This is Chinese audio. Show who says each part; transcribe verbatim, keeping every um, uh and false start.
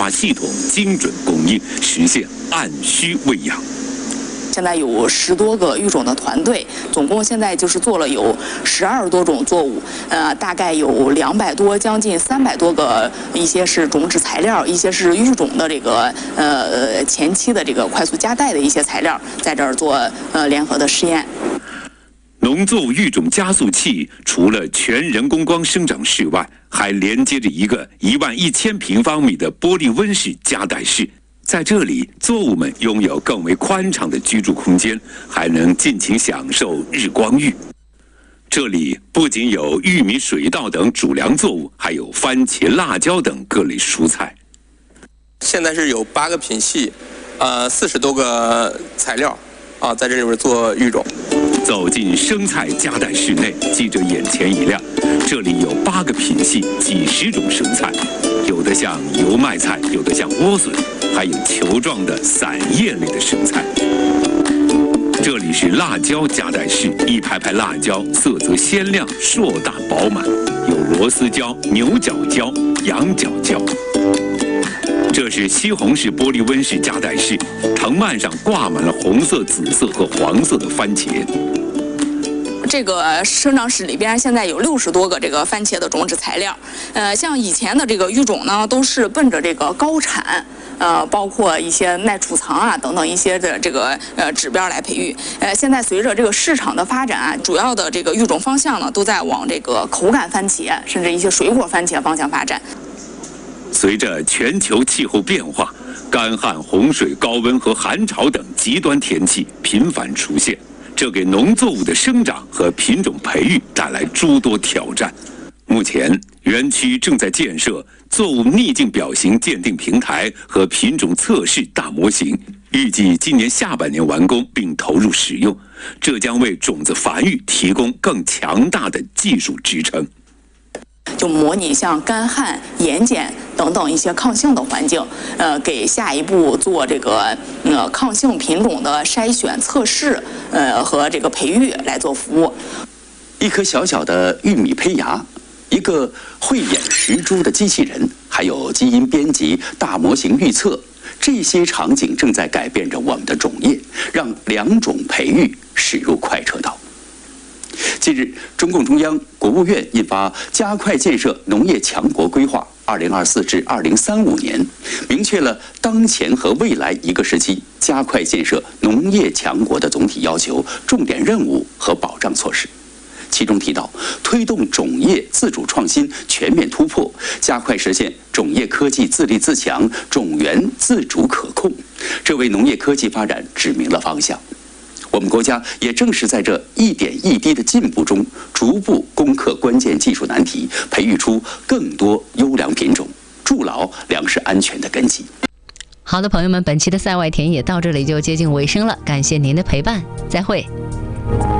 Speaker 1: 化系统精准供应，实现按需喂养。
Speaker 2: 现在有十多个育种的团队，总共现在就是做了有十二多种作物，呃，大概有两百多，将近三百多个，一些是种植材料，一些是育种的这个呃前期的这个快速加代的一些材料，在这儿做呃联合的试验。
Speaker 1: 农作物育种加速器除了全人工光生长室外，还连接着一个一万一千平方米的玻璃温室加代室。在这里，作物们拥有更为宽敞的居住空间，还能尽情享受日光浴。这里不仅有玉米、水稻等主粮作物，还有番茄、辣椒等各类蔬菜。
Speaker 3: 现在是有八个品系，呃，四十多个材料啊，在这里边做育种。
Speaker 1: 走进生菜加代室内，记者眼前一亮，这里有八个品系，几十种生菜，有的像油麦菜，有的像莴笋，还有球状的散叶类的生菜。这里是辣椒加代室，一排排辣椒色泽鲜亮、硕大饱满，有螺丝椒、牛角椒、羊角椒。这是西红柿玻璃温室加代室，藤蔓上挂满了红色、紫色和黄色的番茄。
Speaker 2: 这个生长室里边现在有六十多个这个番茄的种植材料，呃，像以前的这个育种呢，都是奔着这个高产，呃，包括一些耐储藏啊等等一些的这个呃指标来培育。呃，现在随着这个市场的发展啊，主要的这个育种方向呢，都在往这个口感番茄，甚至一些水果番茄方向发展。
Speaker 1: 随着全球气候变化，干旱、洪水、高温和寒潮等极端天气频繁出现，这给农作物的生长和品种培育带来诸多挑战。目前，园区正在建设作物逆境表型鉴定平台和品种测试大模型，预计今年下半年完工并投入使用，这将为种子繁育提供更强大的技术支撑。
Speaker 2: 就模拟像干旱、盐碱等等一些抗性的环境，呃，给下一步做这个呃抗性品种的筛选、测试，呃和这个培育来做服务。
Speaker 4: 一颗小小的玉米胚芽，一个慧眼识珠的机器人，还有基因编辑、大模型预测，这些场景正在改变着我们的种业，让两种培育驶入快车道。近日，中共中央、国务院印发《加快建设农业强国规划（二零二四至二零三五年）》，明确了当前和未来一个时期加快建设农业强国的总体要求、重点任务和保障措施。其中提到，推动种业自主创新全面突破，加快实现种业科技自立自强、种源自主可控，这为农业科技发展指明了方向。我们国家也正是在这一点一滴的进步中，逐步攻克关键技术难题，培育出更多优良品种，筑牢粮食安全的根基。
Speaker 5: 好的，朋友们，本期的赛外田野到这里就接近尾声了，感谢您的陪伴，再会。